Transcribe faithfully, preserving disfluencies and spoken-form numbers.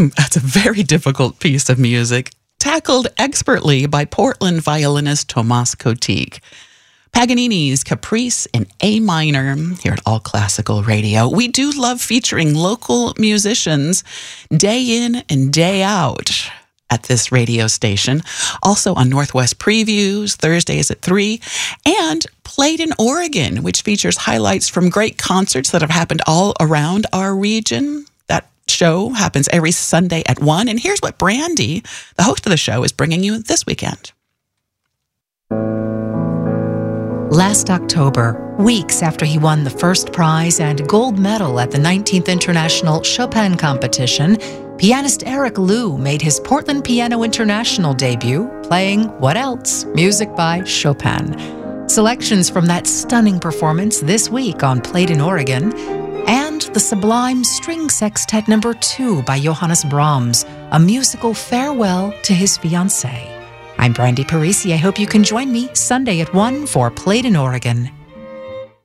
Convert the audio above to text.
That's a very difficult piece of music, tackled expertly by Portland violinist Tomas Kotik. Paganini's Caprice in A minor here at All Classical Radio. We do love featuring local musicians day in and day out at this radio station. Also on Northwest Previews, Thursdays at three, and Played in Oregon, which features highlights from great concerts that have happened all around our region. That show happens every Sunday at one. And here's what Brandy, the host of the show, is bringing you this weekend. Last October, weeks after he won the first prize and gold medal at the nineteenth International Chopin Competition, pianist Eric Liu made his Portland Piano International debut, playing What Else? Music by Chopin. Selections from that stunning performance this week on Played in Oregon, and the sublime String Sextet Number two by Johannes Brahms, a musical farewell to his fiancée. I'm Brandy Parisi. I hope you can join me Sunday at one for Played in Oregon.